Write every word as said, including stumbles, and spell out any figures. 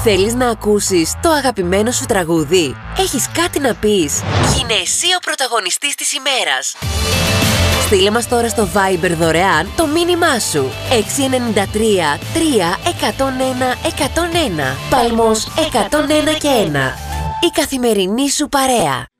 Θέλεις να ακούσεις το αγαπημένο σου τραγούδι? Έχεις κάτι να πεις? Γίνε εσύ ο πρωταγωνιστής της ημέρας. Στείλε μας τώρα στο Viber δωρεάν το μήνυμά σου. έξι εννιά τρία τρία ένα μηδέν ένα ένα μηδέν ένα. Παλμός εκατόν ένα και ένα. Η καθημερινή σου παρέα.